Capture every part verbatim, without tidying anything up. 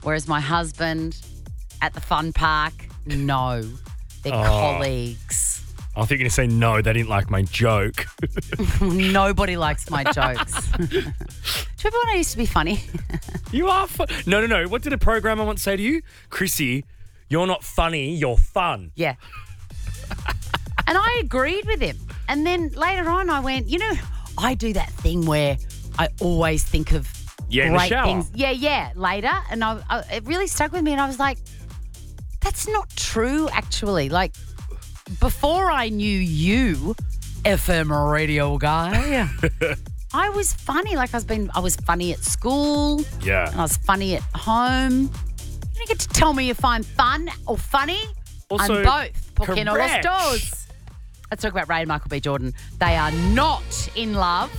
Whereas my husband at the fun park, no. They're Oh. colleagues. I think you're going to say no, they didn't like my joke. Nobody likes my jokes. Do you remember when I used to be funny? You are fun. No, no, no. What did a programmer once say to you? Chrissy, you're not funny, you're fun. Yeah. And I agreed with him. And then later on I went, you know, I do that thing where I always think of Yeah, in the great shower. things. Yeah, yeah, later. And I, I, it really stuck with me. And I was like, that's not true, actually. Like, before I knew you, F M radio guy, I was funny. Like, I was been, I was funny at school. Yeah. And I was funny at home. You don't get to tell me if I'm fun or funny. Also, I'm both. Porque no los correct. dos. Let's talk about Ray and Michael B. Jordan. They are not in love.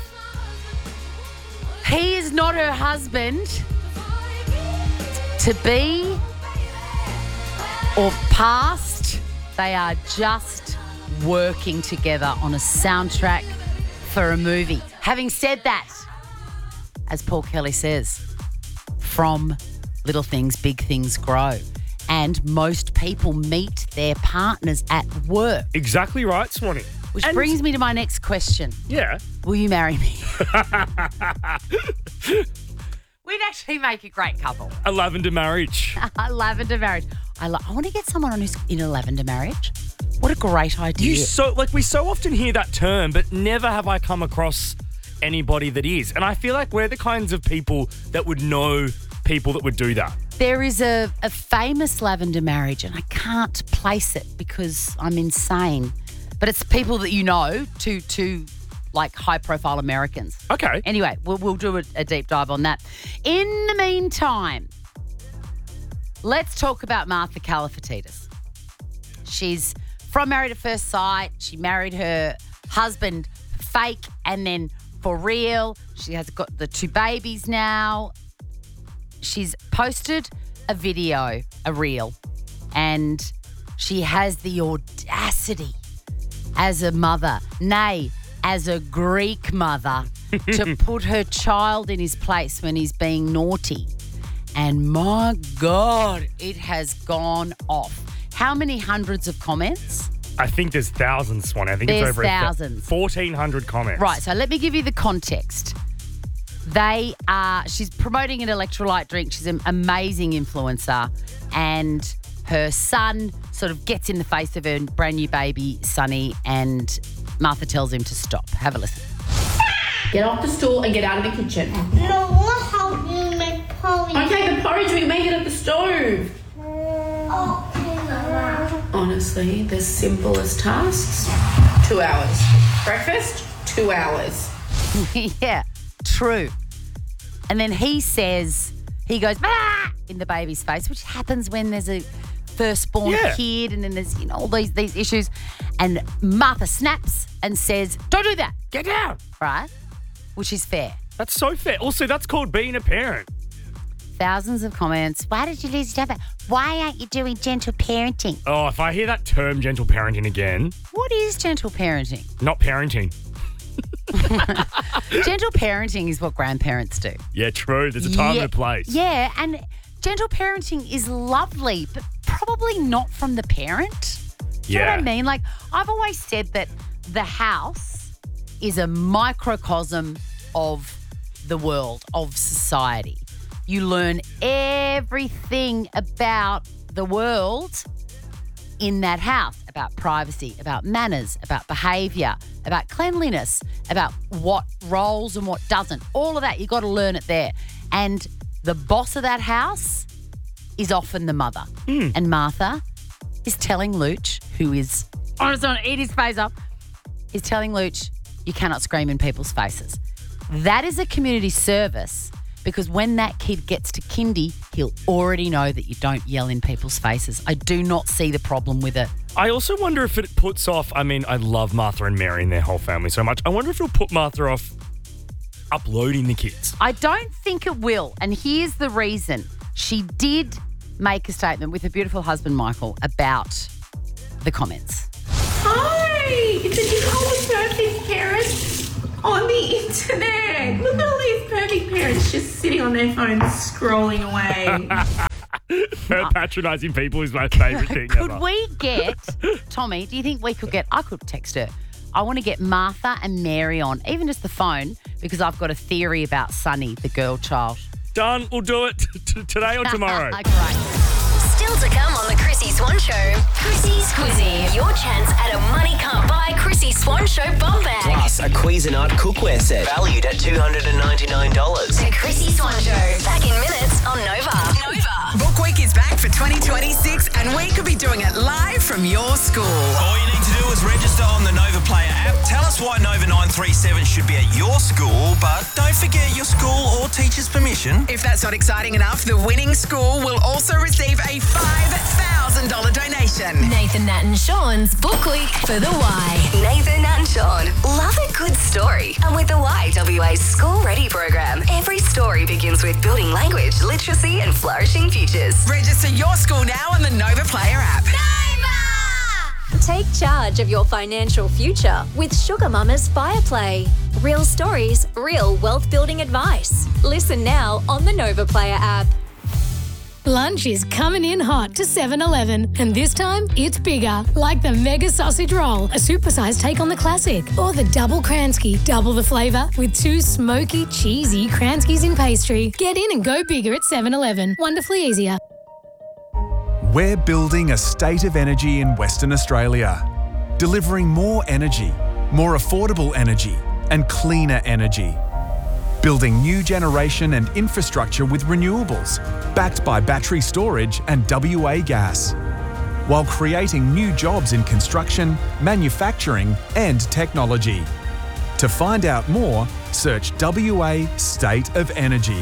He is not her husband. To be or past, they are just working together on a soundtrack for a movie. Having said that, as Paul Kelly says, from little things, big things grow. And most people meet their partners at work. Exactly right, Swanee. Which And- brings me to my next question. Yeah. Will you marry me? We'd actually make a great couple. A lavender marriage. A lavender marriage. I, lo- I want to get someone on who's in a lavender marriage. What a great idea. You so like we so often hear that term, but never have I come across anybody that is. And I feel like we're the kinds of people that would know people that would do that. There is a, a famous lavender marriage, and I can't place it because I'm insane. But it's people that you know, two, two like high-profile Americans. Okay. Anyway, we'll, we'll do a, a deep dive on that. In the meantime, let's talk about Martha Kalafatidis. She's from Married at First Sight. She married her husband fake and then for real. She has got the two babies now. She's posted a video, a reel, and she has the audacity as a mother, nay, as a Greek mother, to put her child in his place when he's being naughty. And my God, it has gone off. How many hundreds of comments? I think there's thousands, Swanee. I think There's it's over thousands. fourteen hundred comments. Right, so let me give you the context. They are, she's promoting an electrolyte drink. She's an amazing influencer. And her son sort of gets in the face of her brand new baby, Sonny, and Martha tells him to stop. Have a listen. Get off the stool and get out of the kitchen. No, we'll help you make porridge. Okay, the porridge, we make it at the stove. Okay, Mama. Honestly, the simplest tasks, two hours. Breakfast, two hours. Yeah, true. And then he says, he goes, ah, in the baby's face, which happens when there's a firstborn Yeah. kid and then there's, you know, all these, these issues. And Martha snaps and says, don't do that. Get down. Right? Which is fair. That's so fair. Also, that's called being a parent. Thousands of comments. Why did you lose your temper? Why aren't you doing gentle parenting? Oh, if I hear that term gentle parenting again, What is gentle parenting? not parenting. Gentle parenting is what grandparents do. Yeah, true. There's a time yeah, and a place. Yeah, and gentle parenting is lovely, but probably not from the parent. Do you know Yeah. what I mean? Like, I've always said that the house is a microcosm of the world, of society. You learn everything about the world in that house, about privacy, about manners, about behaviour, about cleanliness, about what rolls and what doesn't. All of that, you got to learn it there. And the boss of that house is often the mother. Mm. And Martha is telling Luch, who is honest on eat his face up, is telling Luch, you cannot scream in people's faces. That is a community service because when that kid gets to kindy, he'll already know that you don't yell in people's faces. I do not see the problem with it. I also wonder if it puts off, I mean, I love Martha and Mary and their whole family so much. I wonder if it'll put Martha off uploading the kids. I don't think it will. And here's the reason. She did make a statement with her beautiful husband, Michael, about the comments. Hi, it's a Nicole perfect parent on the internet. Look at all these perfect parents just sitting on their phones scrolling away. Her patronising people is my favourite thing Could ever. we get, Tommy, do you think we could get, I could text her. I want to get Martha and Mary on, even just the phone, because I've got a theory about Sunny, the girl child. Done. We'll do it t- today or tomorrow. Great. Still to come on the Chrissy Swan Show. Chrissy's Quizzy. Your chance at a money can't buy Chrissy Swan Show bum bag. Plus, a Cuisinart cookware set valued at two hundred ninety-nine dollars. The Chrissy Swan Show. Back in minutes on Nova. Nova. Book Week is back for twenty twenty-six and we could be doing it live from your school. All you need to do is register on the Nova Player app. Tell us why Nova nine three seven should be at your school, but don't forget your school or teacher's permission. If that's not exciting enough, the winning school will also receive a five thousand dollars donation. Nathan, Nat and Sean's Book Week for the Y. Nathan, Nat and Sean love a good story. And with the Y W A's School Ready program, every story begins with building language, literacy and flourishing futures. Register your school now on the Nova Player app. Take charge of your financial future with Sugar Mama's Fireplay. Real stories, real wealth building advice. Listen now on the Nova Player app. Lunch is coming in hot to seven eleven, and this time it's bigger, like the Mega Sausage Roll, a supersized take on the classic, or the Double Kransky, double the flavour with two smoky, cheesy Kranskys in pastry. Get in and go bigger at seven eleven. Wonderfully easier. We're building a state of energy in Western Australia, delivering more energy, more affordable energy, and cleaner energy. Building new generation and infrastructure with renewables, backed by battery storage and W A gas, while creating new jobs in construction, manufacturing, and technology. To find out more, search W A State of Energy.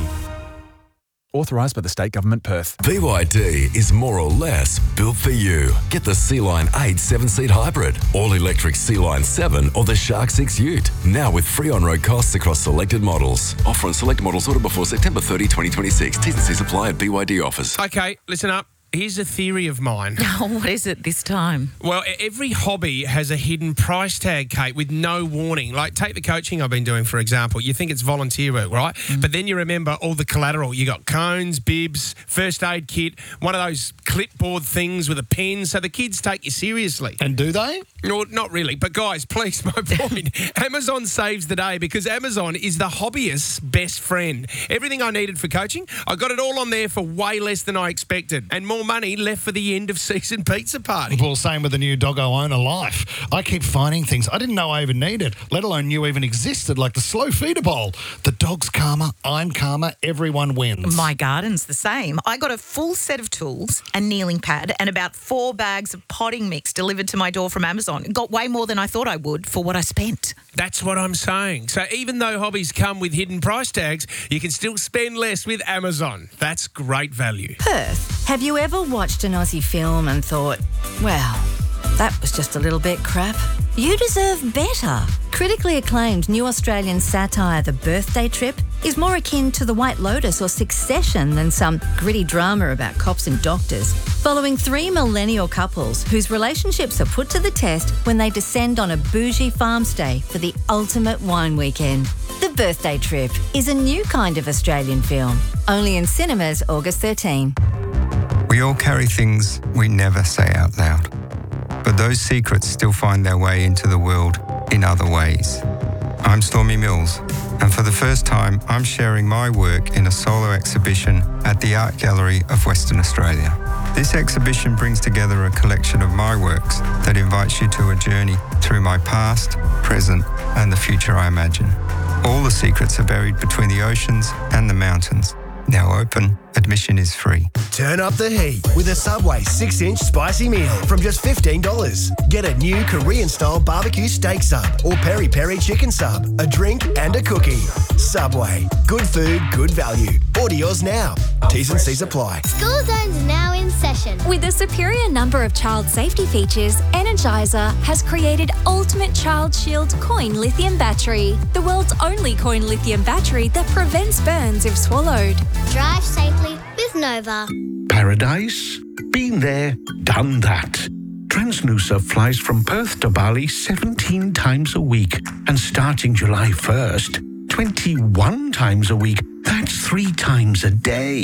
Authorised by the State Government, Perth. B Y D is more or less built for you. Get the Sea-Line eight seven-seat hybrid, all-electric Sea-Line seven or the Shark six Ute. Now with free on-road costs across selected models. Offer on select models ordered before September thirtieth, twenty twenty-six. T's and C's apply at B Y D offers. Okay, listen up. Here's a theory of mine. Oh, what is it this time? Well, every hobby has a hidden price tag, Kate, with no warning. Like, take the coaching I've been doing, for example. You think it's volunteer work, right? Mm. But then you remember all the collateral. You got cones, bibs, first aid kit, one of those clipboard things with a pen, so the kids take you seriously. And do they? No, not really. But, guys, please, my point. Amazon saves the day because Amazon is the hobbyist's best friend. Everything I needed for coaching, I got it all on there for way less than I expected. And more money left for the end of season pizza party. Well, same with the new Doggo Owner Life. I keep finding things I didn't know I even needed, let alone knew even existed, like the slow feeder bowl. The dog's calmer, I'm calmer, everyone wins. My garden's the same. I got a full set of tools, a kneeling pad, and about four bags of potting mix delivered to my door from Amazon. It got way more than I thought I would for what I spent. That's what I'm saying. So even though hobbies come with hidden price tags, you can still spend less with Amazon. That's great value. Perth, have you ever watched an Aussie film and thought, well, that was just a little bit crap? You deserve better. Critically acclaimed new Australian satire The Birthday Trip is more akin to The White Lotus or Succession than some gritty drama about cops and doctors, following three millennial couples whose relationships are put to the test when they descend on a bougie farm stay for the ultimate wine weekend. The Birthday Trip is a new kind of Australian film, only in cinemas August thirteenth. We all carry things we never say out loud, but those secrets still find their way into the world in other ways. I'm Stormy Mills, and for the first time, I'm sharing my work in a solo exhibition at the Art Gallery of Western Australia. This exhibition brings together a collection of my works that invites you to a journey through my past, present, and the future I imagine. All the secrets are buried between the oceans and the mountains. Now open, admission is free. Turn up the heat with a Subway six inch spicy meal from just fifteen dollars. Get a new Korean-style barbecue steak sub or peri-peri chicken sub, a drink and a cookie. Subway. Good food, good value. Order yours now. T's and C's apply. School Zone's now in session. With a superior number of child safety features, Energizer has created Ultimate Child Shield Coin Lithium Battery, the world's only coin lithium battery that prevents burns if swallowed. Drive safely with Nova. Paradise? Been there, done that. Transnusa flies from Perth to Bali seventeen times a week, and starting July first, twenty-one times a week. That's three times a day.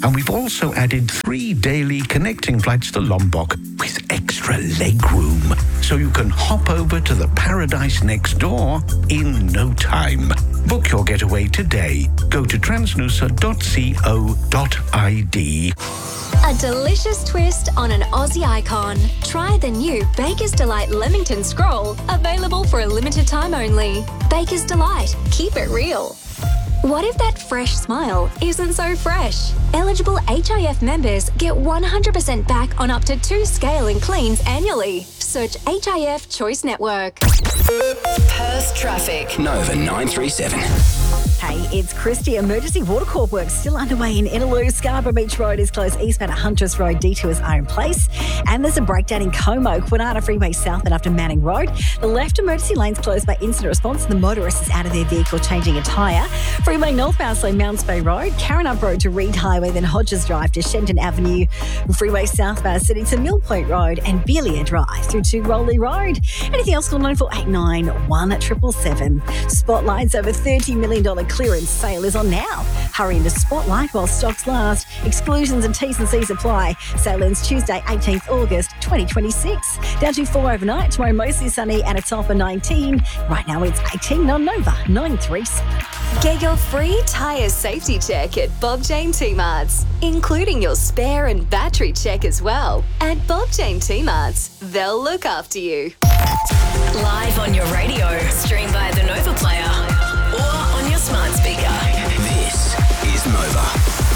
And we've also added three daily connecting flights to Lombok with extra leg room. So you can hop over to the paradise next door in no time. Book your getaway today. Go to transnusa dot co dot I D. A delicious twist on an Aussie icon. Try the new Baker's Delight Leamington Scroll, available for a limited time only. Baker's Delight. Keep it real. What if that fresh smile isn't so fresh? Eligible H I F members get one hundred percent back on up to two scale and cleans annually. Search H I F Choice Network. Perth traffic. Nova nine three seven. Hey, it's Christy. Emergency water corp work still underway in Innaloo. Scarborough Beach Road is closed eastbound at Huntress Road. Detours are in place. And there's a breakdown in Como, Kwinana Freeway southbound after Manning Road. The left emergency lane's closed by incident response. The motorist is out of their vehicle changing a tyre. Freeway northbound slow Mounts Bay Road, Carrinup Road to Reed Highway, then Hodges Drive to Shenton Avenue. Freeway southbound sitting to Mill Point Road and Beelier Drive through to Rowley Road. Anything else, call nine four eight nine, one seven seven seven. Spotlight's over thirty million dollars clearance sale is on now. Hurry into Spotlight while stocks last. Exclusions and T's and C's apply. Sale ends Tuesday, eighteenth August twenty twenty-six. Down to four overnight. Tomorrow mostly sunny and a top of nineteen. Right now it's eighteen on Nova nine three seven. Get your free tyre safety check at Bob Jane T-Marts, including your spare and battery check as well. At Bob Jane T-Marts, they'll look after you. Live on your radio, stream via the Nova Player, or on your smart speaker. This is Nova.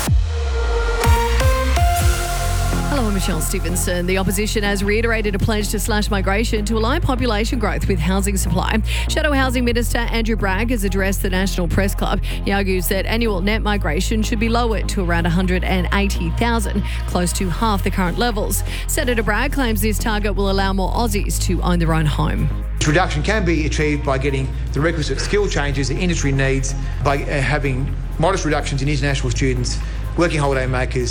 Hello, I'm Michelle Stevenson. The opposition has reiterated a pledge to slash migration to align population growth with housing supply. Shadow Housing Minister Andrew Bragg has addressed the National Press Club. He argues that annual net migration should be lowered to around one hundred eighty thousand, close to half the current levels. Senator Bragg claims this target will allow more Aussies to own their own home. This reduction can be achieved by getting the requisite skill changes the industry needs, by uh, having modest reductions in international students, working holiday makers,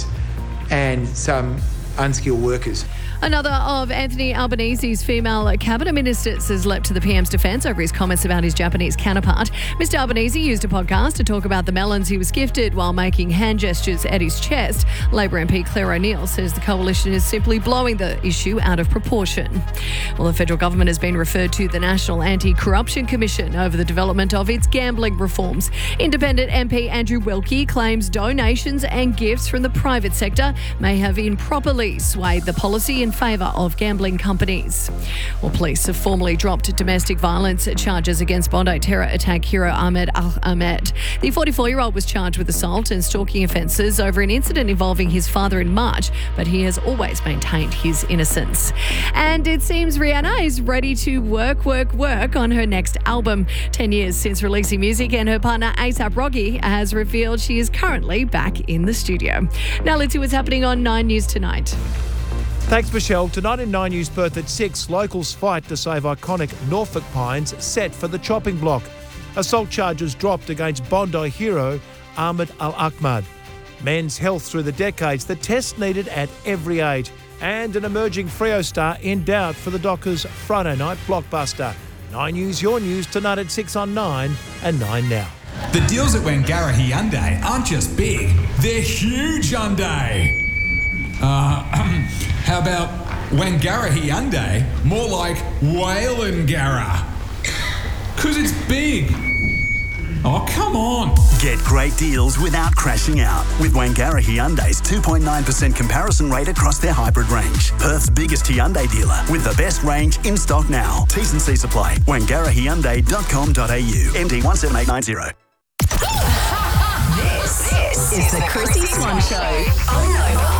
and some unskilled workers. Another of Anthony Albanese's female cabinet ministers has leapt to the P M's defence over his comments about his Japanese counterpart. Mister Albanese used a podcast to talk about the melons he was gifted while making hand gestures at his chest. Labor M P Claire O'Neill says the coalition is simply blowing the issue out of proportion. Well, the federal government has been referred to the National Anti-Corruption Commission over the development of its gambling reforms. Independent M P Andrew Wilkie claims donations and gifts from the private sector may have improperly swayed the policy in favour of gambling companies. Well, police have formally dropped domestic violence charges against Bondi terror attack hero Ahmed Al-Ahmed. The forty-four-year-old was charged with assault and stalking offences over an incident involving his father in March, but he has always maintained his innocence. And it seems Rihanna is ready to work, work, work on her next album. Ten years since releasing music, and her partner A$AP Rocky has revealed she is currently back in the studio. Now let's see what's happening on Nine News tonight. Thanks, Michelle. Tonight in Nine News Perth at six, locals fight to save iconic Norfolk pines set for the chopping block. Assault charges dropped against Bondi hero Ahmed Al-Ahmed. Men's health through the decades, the test needed at every age. And an emerging Freo star in doubt for the Dockers' Friday night blockbuster. Nine News, your news tonight at six on Nine and Nine Now. The deals at Wangara Hyundai aren't just big, they're huge Hyundai. Uh, how about Wangara Hyundai? More like Whalengara. Because it's big. Oh, come on. Get great deals without crashing out with Wangara Hyundai's two point nine percent comparison rate across their hybrid range. Perth's biggest Hyundai dealer with the best range in stock now. T's and C's apply. wangara hyundai dot com dot a u. M D one seven eight nine zero. This, this is the Chrissy Swan Show on Nova.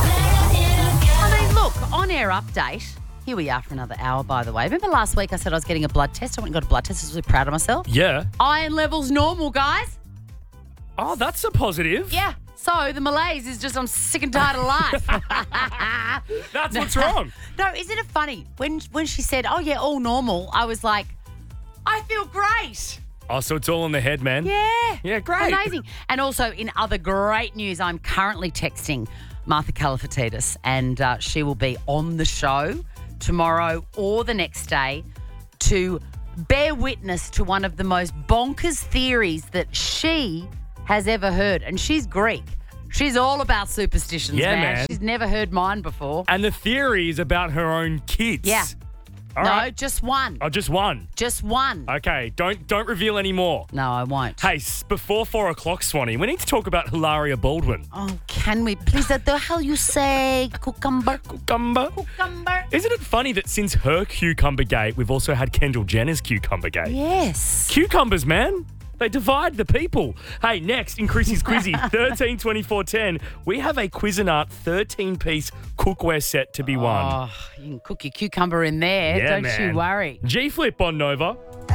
I mean, look, on-air update. Here we are for another hour, by the way. Remember last week I said I was getting a blood test? I went and got a blood test. I was really proud of myself. Yeah. Iron levels normal, guys. Oh, that's a positive. Yeah. So the malaise is just I'm sick and tired of life. That's what's wrong. No, isn't it funny? When when she said, oh, yeah, all normal, I was like, I feel great. Oh, so it's all in the head, man. Yeah. Yeah, great. Amazing. And also in other great news, I'm currently texting Martha Kalafatidis, and uh, she will be on the show tomorrow or the next day to bear witness to one of the most bonkers theories that she has ever heard. And she's Greek. She's all about superstitions, Yeah, man. man. She's never heard mine before. And the theory is about her own kids. Yeah. All no, right. just one. Oh, just one. Just one. Okay, don't don't reveal any more. No, I won't. Hey, s- before four o'clock, Swanee, we need to talk about Hilaria Baldwin. Oh, can we please? That the hell you say? Cucumber. Cucumber. Cucumber. Isn't it funny that since her cucumber gate, we've also had Kendall Jenner's cucumber gate? Yes. Cucumbers, man. They divide the people. Hey, next in Chrissy's Quizzy, thirteen twenty-four ten, we have a Cuisinart thirteen-piece cookware set to be won. Oh, you can cook your cucumber in there. Yeah, Don't man. you worry. G-Flip on Nova.